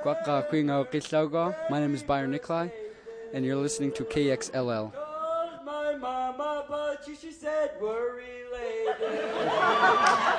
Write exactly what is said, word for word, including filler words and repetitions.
Kwaka Kuinga Kisaugo. My name is Byron Nikolai, and you're listening to K X L L. My mama, but she said we're related.